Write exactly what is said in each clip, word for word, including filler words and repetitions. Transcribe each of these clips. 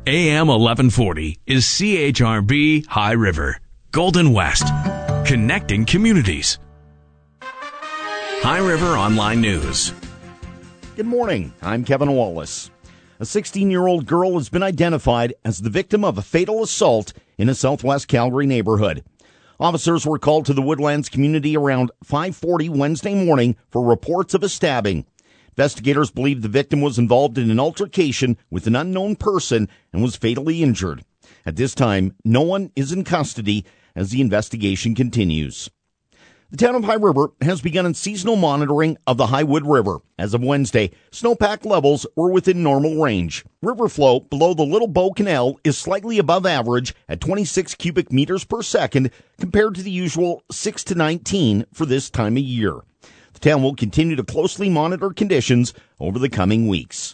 A M eleven forty is C H R B High River, Golden West, connecting communities. High River Online News. Good morning. I'm Kevin Wallace. A sixteen-year-old girl has been identified as the victim of a fatal assault in a southwest Calgary neighborhood. Officers were called to the Woodlands community around five forty Wednesday morning for reports of a stabbing. Investigators believe the victim was involved in an altercation with an unknown person and was fatally injured. At this time, no one is in custody as the investigation continues. The town of High River has begun seasonal monitoring of the Highwood River. As of Wednesday, snowpack levels were within normal range. River flow below the Little Bow Canal is slightly above average at twenty-six cubic meters per second compared to the usual six to nineteen for this time of year. The town will continue to closely monitor conditions over the coming weeks.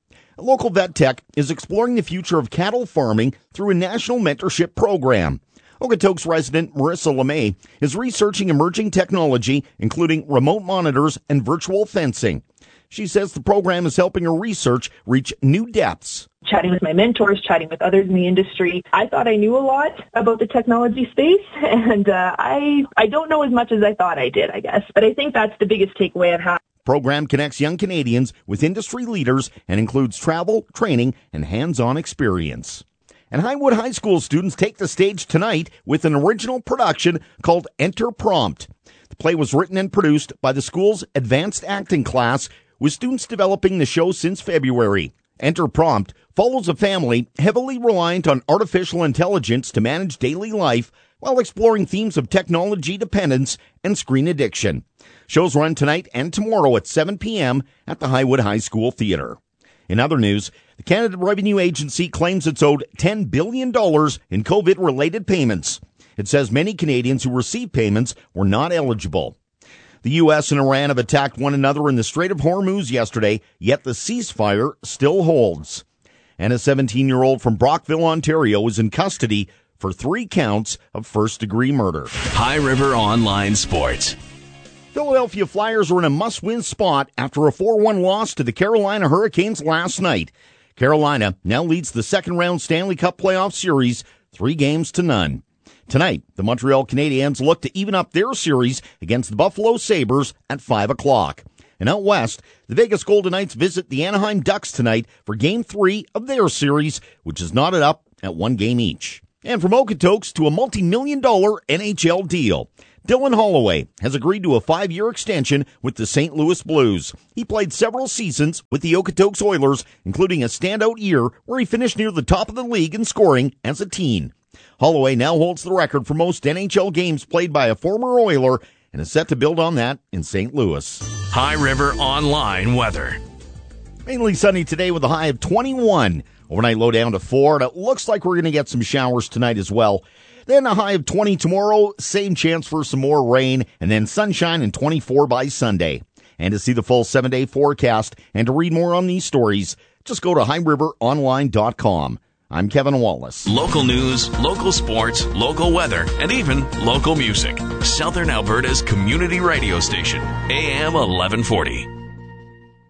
A local vet tech is exploring the future of cattle farming through a national mentorship program. Okotoks resident Marissa LeMay is researching emerging technology, including remote monitors and virtual fencing. She says the program is helping her research reach new depths. Chatting with my mentors, chatting with others in the industry, I thought I knew a lot about the technology space, and uh, I I don't know as much as I thought I did, I guess. But I think that's the biggest takeaway I've had. The program connects young Canadians with industry leaders and includes travel, training, and hands-on experience. And Highwood High School students take the stage tonight with an original production called Enter Prompt. The play was written and produced by the school's advanced acting class, with students developing the show since February. Enter Prompt follows a family heavily reliant on artificial intelligence to manage daily life while exploring themes of technology dependence and screen addiction. Shows run tonight and tomorrow at seven p.m. at the Highwood High School Theatre. In other news, the Canada Revenue Agency claims it's owed ten billion dollars in COVID-related payments. It says many Canadians who received payments were not eligible. The U S and Iran have attacked one another in the Strait of Hormuz yesterday, yet the ceasefire still holds. And a seventeen-year-old from Brockville, Ontario, is in custody for three counts of first-degree murder. High River Online Sports. Philadelphia Flyers are in a must-win spot after a four one loss to the Carolina Hurricanes last night. Carolina now leads the second-round Stanley Cup playoff series three games to none. Tonight, the Montreal Canadiens look to even up their series against the Buffalo Sabres at five o'clock. And out west, the Vegas Golden Knights visit the Anaheim Ducks tonight for Game three of their series, which is knotted up at one game each. And from Okotoks to a multi-million dollar N H L deal. Dylan Holloway has agreed to a five-year extension with the Saint Louis Blues. He played several seasons with the Okotoks Oilers, including a standout year where he finished near the top of the league in scoring as a teen. Holloway now holds the record for most N H L games played by a former Oiler and is set to build on that in Saint Louis. High River Online weather. Mainly sunny today with a high of twenty-one. Overnight low down to four, and it looks like we're going to get some showers tonight as well. Then a high of twenty tomorrow, same chance for some more rain, and then sunshine and twenty-four by Sunday. And to see the full seven-day forecast and to read more on these stories, just go to high river online dot com. I'm Kevin Wallace. Local news, local sports, local weather, and even local music. Southern Alberta's community radio station, A M eleven forty.